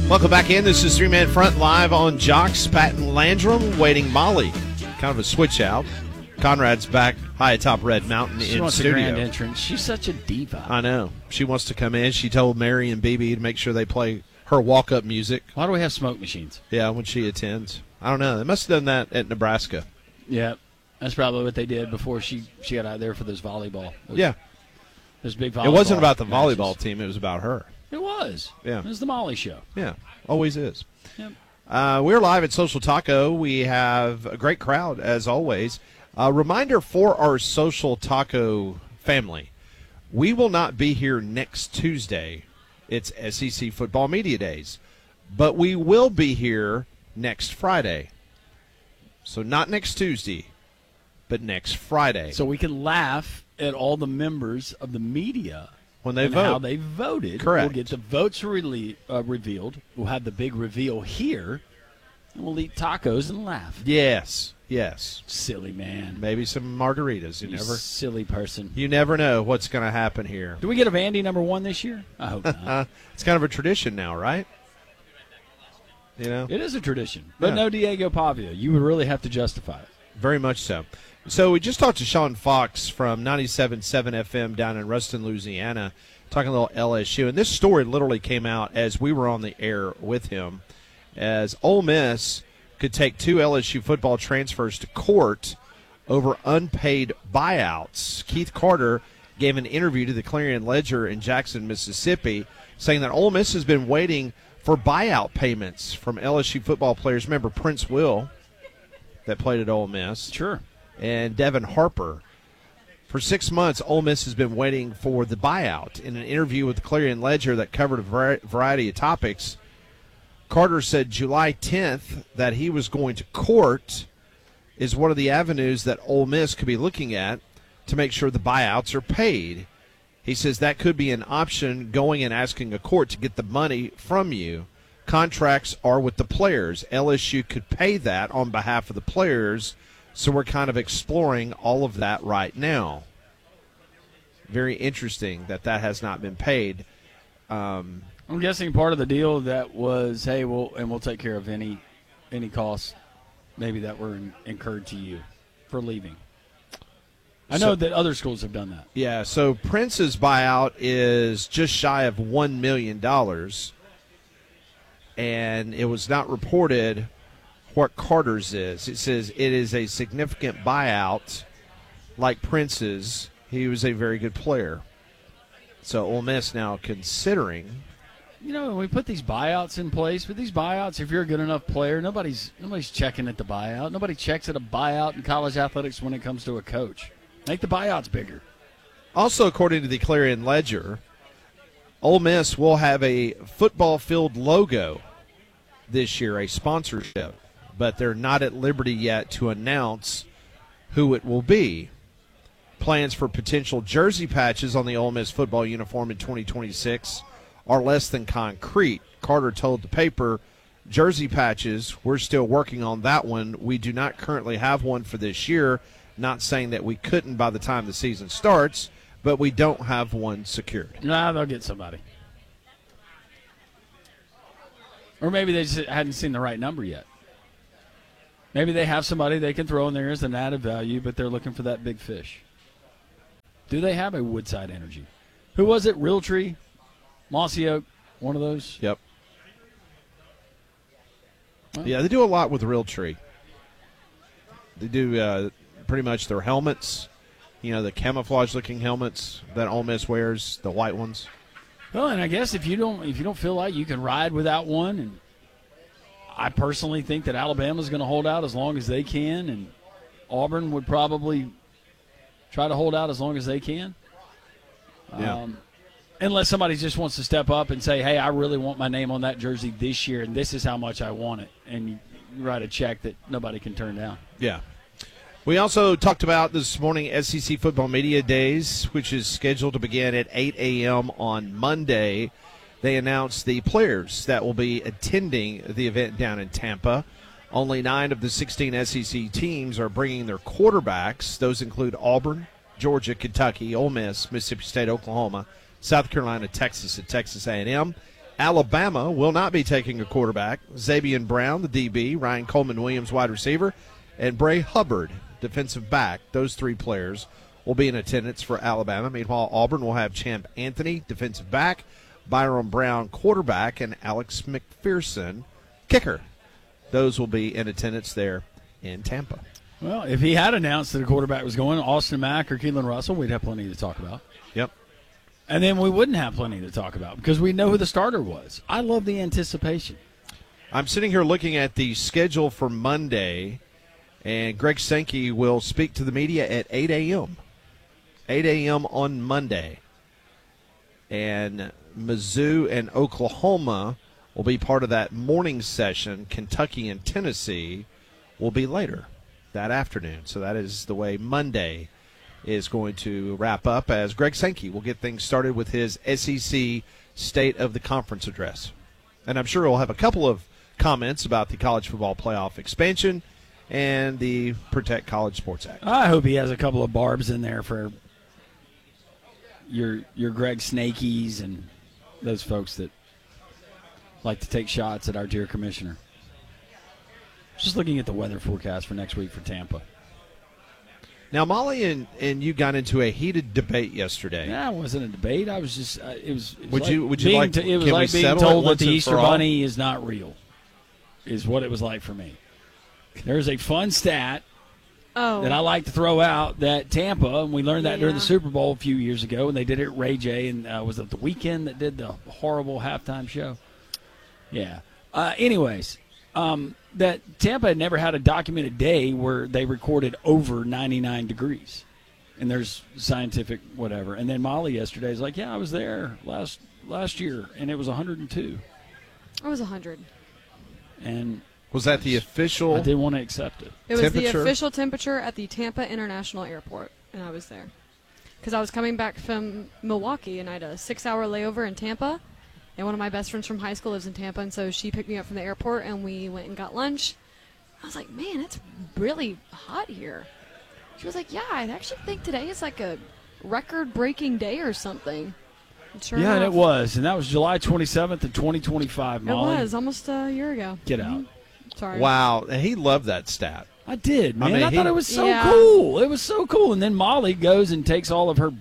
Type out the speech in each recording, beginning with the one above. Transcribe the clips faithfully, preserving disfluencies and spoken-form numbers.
Welcome back in. This is Three Man Front live on Jocks. Pat and Landrum waiting Molly. Kind of a switch out. Conrad's back high atop Red Mountain she in wants studio. a grand entrance. She's such a diva. I know. She wants to come in. She told Mary and B B to make sure they play her walk-up music. Why do we have smoke machines? Yeah, when she attends. I don't know. They must have done that at Nebraska. Yeah, that's probably what they did before she, she got out there for this volleyball. Those, Yeah. Those big volleyball It wasn't about the matches. volleyball team. It was about her. It was. Yeah. It was the Molly show. Yeah, always is. Yep. Uh, we're live at Social Taco. We have a great crowd, as always. A reminder for our Social Taco family, we will not be here next Tuesday. It's S E C Football Media Days. But we will be here next Friday. So not next Tuesday, but next Friday. So we can laugh at all the members of the media when they and vote. how they voted. Correct. We'll get the votes rele- uh, revealed. We'll have the big reveal here, and we'll eat tacos and laugh. Yes, yes. Silly man. Maybe some margaritas. You, You never, silly person. you never know what's going to happen here. Do we get a Vandy number one this year? I hope not. Uh, it's kind of a tradition now, right? You know, It is a tradition. But Yeah. no Diego Pavia. You would really have to justify it. very much so. So we just talked to Sean Fox from ninety-seven point seven F M down in Ruston, Louisiana, talking a little L S U. And this story literally came out as we were on the air with him, as Ole Miss could take two L S U football transfers to court over unpaid buyouts. Keith Carter gave an interview to the Clarion Ledger in Jackson, Mississippi, saying that Ole Miss has been waiting for buyout payments from L S U football players. Remember Prince Will that played at Ole Miss? Sure. And Devin Harper. For six months, Ole Miss has been waiting for the buyout. In an interview with the Clarion Ledger that covered a vari- variety of topics, Carter said July tenth that he was going to court is one of the avenues that Ole Miss could be looking at to make sure the buyouts are paid. He says that could be an option, going and asking a court to get the money from you. Contracts are with the players. L S U could pay that on behalf of the players, so we're kind of exploring all of that right now. Very interesting that that has not been paid. Um, I'm guessing part of the deal that was, hey, we'll and we'll take care of any any costs maybe that were in, incurred to you for leaving. I know So- that other schools have done that. Yeah, so Prince's buyout is just shy of one million dollars, and it was not reported what Carter's is. It says it is a significant buyout like Prince's. He was a very good player. So Ole Miss now considering. You know, when we put these buyouts in place, with these buyouts, if you're a good enough player, nobody's nobody's checking at the buyout. Nobody checks at a buyout in college athletics when it comes to a coach. Make the buyouts bigger. Also, according to the Clarion Ledger, Ole Miss will have a football field logo this year, a sponsorship, but they're not at liberty yet to announce who it will be. Plans for potential jersey patches on the Ole Miss football uniform in twenty twenty-six are less than concrete. Carter told the paper, jersey patches, we're still working on that one. We do not currently have one for this year. Not saying that we couldn't by the time the season starts, but we don't have one secured. Nah, they'll get somebody. Or maybe they just hadn't seen the right number yet. Maybe they have somebody they can throw in there as an added value, but they're looking for that big fish. Do they have a Woodside Energy? Who was it? Realtree? Mossy Oak? One of those? Yep. Well, Yeah, they do a lot with Realtree. They do uh, pretty much their helmets, you know, the camouflage-looking helmets that Ole Miss wears, the white ones. Well, and I guess if you don't if you don't feel like you can ride without one, and I personally think that Alabama's going to hold out as long as they can, and Auburn would probably try to hold out as long as they can. Yeah. Um, unless somebody just wants to step up and say, hey, I really want my name on that jersey this year, and this is how much I want it. And you, you write a check that nobody can turn down. Yeah. We also talked about this morning S E C Football Media Days, which is scheduled to begin at eight a.m. on Monday. They announced the players that will be attending the event down in Tampa. Only nine of the sixteen S E C teams are bringing their quarterbacks. Those include Auburn, Georgia, Kentucky, Ole Miss, Mississippi State, Oklahoma, South Carolina, Texas, and Texas A and M. Alabama will not be taking a quarterback. Xavier Brown, the D B, Ryan Coleman-Williams, wide receiver, and Bray Hubbard, defensive back. Those three players will be in attendance for Alabama. Meanwhile, Auburn will have Champ Anthony, defensive back, Byron Brown, quarterback, and Alex McPherson, kicker. Those will be in attendance there in Tampa. Well, if he had announced that a quarterback was going, Austin Mack or Keelan Russell, we'd have plenty to talk about. Yep. And then we wouldn't have plenty to talk about because we know who the starter was. I love the anticipation. I'm sitting here looking at the schedule for Monday, and Greg Sankey will speak to the media at eight a.m. eight a.m. on Monday. And Mizzou and Oklahoma will be part of that morning session. Kentucky and Tennessee will be later that afternoon. So that is the way Monday is going to wrap up, as Greg Sankey will get things started with his S E C State of the Conference address. And I'm sure he'll have a couple of comments about the college football playoff expansion and the Protect College Sports Act. I hope he has a couple of barbs in there for your your Greg Snakeys and those folks that like to take shots at our dear commissioner. Just looking at the weather forecast for next week for Tampa. Now, Molly and, and you got into a heated debate yesterday. Yeah, it wasn't a debate. I was just uh, it was. It was Would like you would you being like to, it was can like we being settle it told that once the and Easter for all? Bunny is not real. Is what it was like for me. There's a fun stat Oh. that I like to throw out that Tampa, and we learned that during the Yeah. Super Bowl a few years ago, and they did it at Ray J, and uh, was it the Weekend that did the horrible halftime show? Yeah. Uh, anyways, um, that Tampa had never had a documented day where they recorded over ninety-nine degrees, and there's scientific whatever. And then Molly yesterday is like, yeah, I was there last last year, and it was one hundred two. It was one hundred. And Was that the official? I didn't want to accept it. It was the Temperature? official temperature at the Tampa International Airport, and I was there. Because I was coming back from Milwaukee, and I had a six-hour layover in Tampa, and one of my best friends from high school lives in Tampa, and so she picked me up from the airport, and we went and got lunch. I was like, man, it's really hot here. She was like, yeah, I actually think today is like a record-breaking day or something. And sure Yeah, and it enough, was, and that was July twenty-seventh of twenty twenty-five, It Molly. was almost a year ago. Get out. Sorry. Wow, and he loved that stat. I did, man. I, mean, he- thought it was so Yeah. cool. It was so cool. And then Molly goes and takes all of her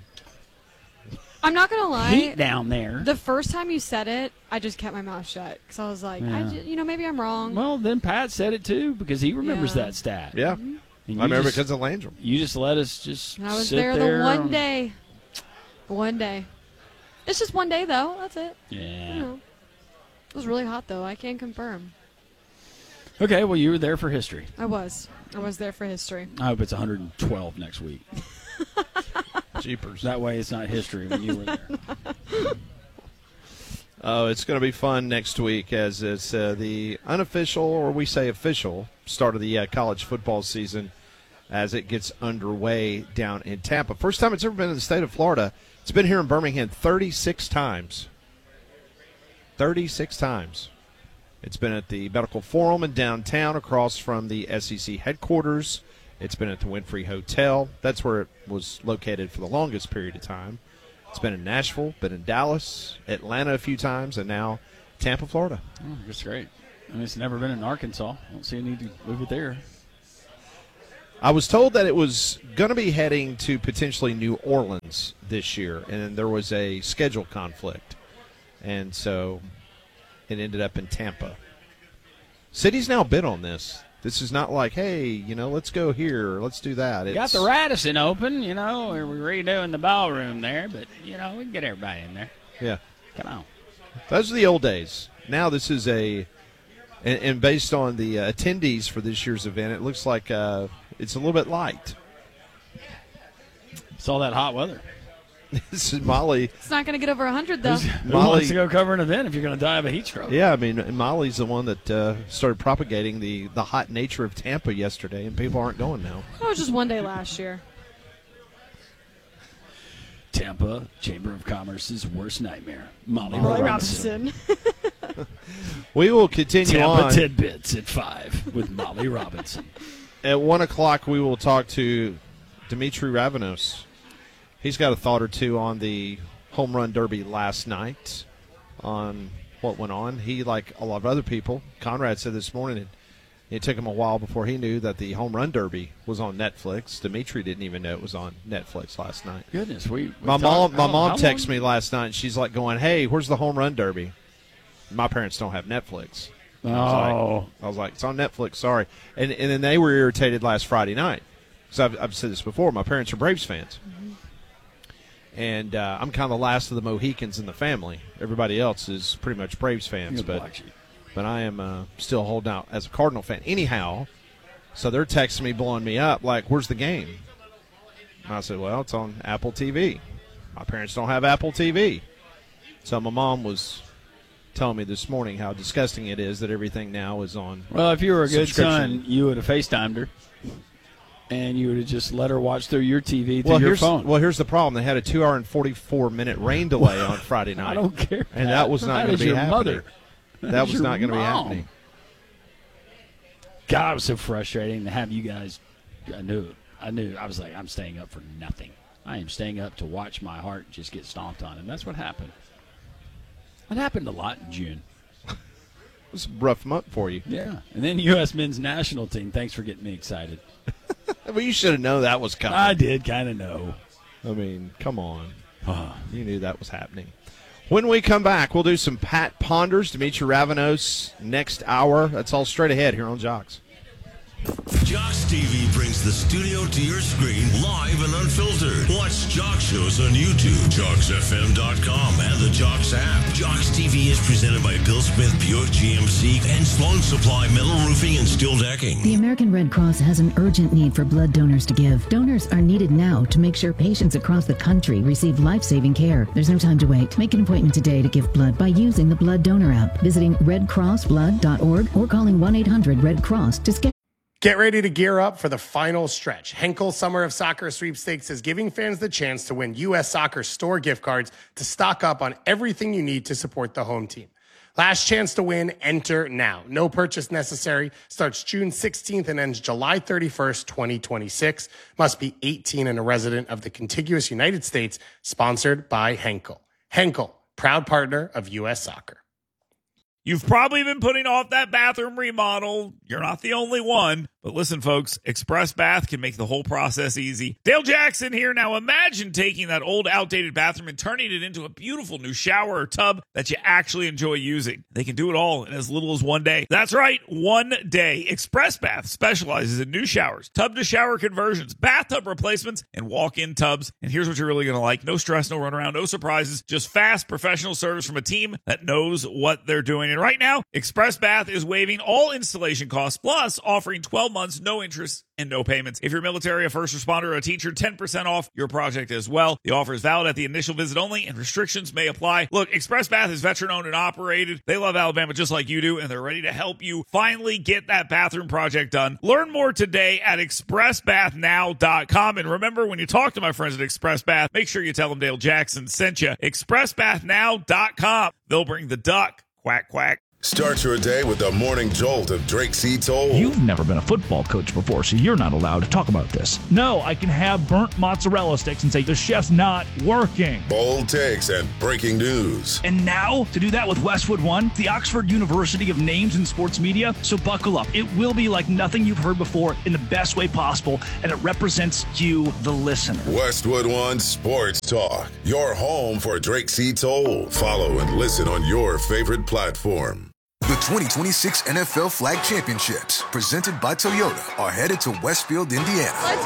I'm not going to lie. heat down there. The first time you said it, I just kept my mouth shut because I was like, I Yeah. ju- you know, maybe I'm wrong. Well, then Pat said it too because he remembers Yeah. that stat. Yeah, And I you remember just, because of Landrum. you just let us just And I was sit there, there the one on- day. One day. It's just one day, though. That's it. Yeah. You know. It was really hot, though. I can confirm. Okay, well, you were there for history. I was. I was there for history. I hope it's one hundred twelve next week. Jeepers. That way it's not history when you were there. Oh, it's going to be fun next week as it's uh, the unofficial, or we say official, start of the uh, college football season as it gets underway down in Tampa. First time it's ever been in the state of Florida. It's been here in Birmingham thirty-six times. thirty-six times. It's been at the Medical Forum in downtown across from the S E C headquarters. It's been at the Winfrey Hotel. That's where it was located for the longest period of time. It's been in Nashville, been in Dallas, Atlanta a few times, and now Tampa, Florida. Oh, that's great. I mean, it's never been in Arkansas. I don't see a need to move it there. I was told that it was going to be heading to potentially New Orleans this year, and there was a schedule conflict. And so it ended up in Tampa. City's now bid on this. This is not like, hey, you know, let's go here, let's do that. It's, Got the Radisson open, you know, we're redoing the ballroom there, but, you know, we can get everybody in there. Yeah. Come on. Those are the old days. Now this is a, and, and based on the uh, attendees for this year's event, it looks like uh, it's a little bit light. It's all that hot weather. This is Molly. It's not going to get over one hundred, though. Who's- Who Molly- wants to go cover an event if you're going to die of a heat stroke? Yeah, I mean, Molly's the one that uh, started propagating the, the hot nature of Tampa yesterday, and people aren't going now. That was just one day last year. Tampa Chamber of Commerce's worst nightmare. Molly, Molly Robinson. Robinson. We will continue Tampa on. Tidbits at five with Molly Robinson. At one o'clock, we will talk to Dimitri Ravanos. He's got a thought or two on the home run derby last night on what went on. He, like a lot of other people, Conrad said this morning, it, it took him a while before he knew that the Home Run Derby was on Netflix. Dimitri didn't even know it was on Netflix last night. Goodness, we. we my talked, mom, my how, mom how texted long? me last night, and she's like going, "Hey, where's the Home Run Derby?" My parents don't have Netflix. Oh. I was, like, I was like, it's on Netflix, sorry. And and then they were irritated last Friday night. So I've, I've said this before. My parents are Braves fans. Mm-hmm. And uh, I'm kind of the last of the Mohicans in the family. Everybody else is pretty much Braves fans. You're But black sheep. but I am uh, still holding out as a Cardinal fan. Anyhow, so they're texting me, blowing me up, like, where's the game? And I said, well, it's on Apple T V. My parents don't have Apple T V. So my mom was telling me this morning how disgusting it is that everything now is on. Well, if you were a good subscription. son, you would have FaceTimed her, and you would have just let her watch through your T V through Well, your here's, phone. well, here's the problem. They had a two hour and forty-four minute rain delay on Friday night. I don't care. And that was not That going is to be your happening. mother. That, That was is not your going to be mom. happening. God, it was so frustrating to have you guys. I knew it. I knew. I was like, I'm staying up for nothing. I am staying up to watch my heart just get stomped on, and that's what happened. It happened a lot in June. It was a rough month for you. Yeah, and then U S men's national team. Thanks for getting me excited. Well, you should have known that was coming. I did kind of know. I mean, come on. You knew that was happening. When we come back, we'll do some Pat Ponders, Dimitri Ravanos next hour. That's all straight ahead here on Jocks. Jocks T V brings the studio to your screen live and unfiltered. Watch Jocks shows on YouTube, Jocks F M dot com, and the Jocks app. Jocks T V is presented by Bill Smith Buick G M C and Sloan Supply Metal Roofing and Steel Decking. The American Red Cross has an urgent need for blood donors to give. Donors are needed now to make sure patients across the country receive life-saving care. There's no time to wait. Make an appointment today to give blood by using the Blood Donor app, visiting red cross blood dot org or calling one eight hundred red cross to schedule. Get ready to gear up for the final stretch. Henkel Summer of Soccer Sweepstakes is giving fans the chance to win U S Soccer store gift cards to stock up on everything you need to support the home team. Last chance to win, enter now. No purchase necessary. Starts June sixteenth and ends July thirty-first, twenty twenty-six. Must be eighteen and a resident of the contiguous United States. Sponsored by Henkel. Henkel, proud partner of U S Soccer. You've probably been putting off that bathroom remodel. You're not the only one. But listen, folks, Express Bath can make the whole process easy. Dale Jackson here. Now imagine taking that old, outdated bathroom and turning it into a beautiful new shower or tub that you actually enjoy using. They can do it all in as little as one day. That's right, one day. Express Bath specializes in new showers, tub-to-shower conversions, bathtub replacements, and walk-in tubs. And here's what you're really going to like. No stress, no runaround, no surprises, just fast professional service from a team that knows what they're doing. And right now, Express Bath is waiving all installation costs, plus offering twelve months, no interest, and no payments. If you're military, a first responder, or a teacher, ten percent off your project as well. The offer is valid at the initial visit only, and restrictions may apply. Look, Express Bath is veteran-owned and operated. They love Alabama just like you do, and they're ready to help you finally get that bathroom project done. Learn more today at express bath now dot com. And remember, when you talk to my friends at Express Bath, make sure you tell them Dale Jackson sent you. express bath now dot com. They'll bring the duck. Quack, quack. Start your day with the morning jolt of Drake C. Toll. You've never been a football coach before, so you're not allowed to talk about this. No, I can have burnt mozzarella sticks and say the chef's not working. Bold takes and breaking news. And now, to do that with Westwood One, the Oxford University of Names in Sports Media. So buckle up. It will be like nothing you've heard before in the best way possible, and it represents you, the listener. Westwood One Sports Talk, your home for Drake C. Toll. Follow and listen on your favorite platform. The twenty twenty-six N F L Flag Championships, presented by Toyota, are headed to Westfield, Indiana. Let's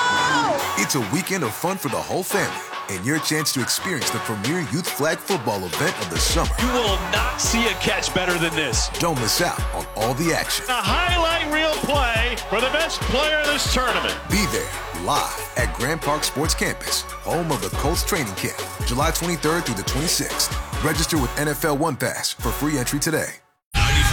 go! It's a weekend of fun for the whole family, and your chance to experience the premier youth flag football event of the summer. You will not see a catch better than this. Don't miss out on all the action. A highlight reel play for the best player of this tournament. Be there, live at Grand Park Sports Campus, home of the Colts training camp, July twenty-third through the twenty-sixth. Register with N F L One Pass for free entry today.